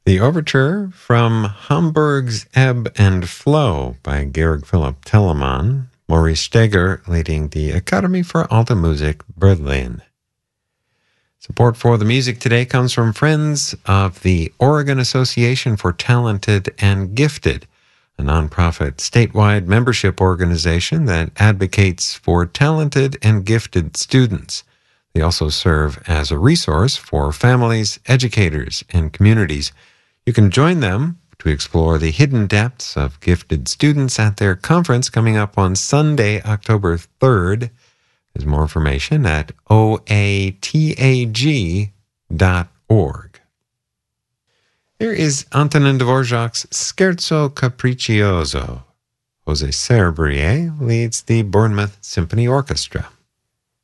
The overture from Hamburg's Ebb and Flow by Georg Philipp Telemann, Maurice Steger leading the Academy for Alte Musik Berlin. Support for the music today comes from friends of the Oregon Association for Talented and Gifted, a nonprofit statewide membership organization that advocates for talented and gifted students. They also serve as a resource for families, educators, and communities. You can join them to explore the hidden depths of gifted students at their conference coming up on Sunday, October 3rd. There's more information at oatag.org. Here is Antonin Dvorak's Scherzo Capriccioso. José Serbrier leads the Bournemouth Symphony Orchestra.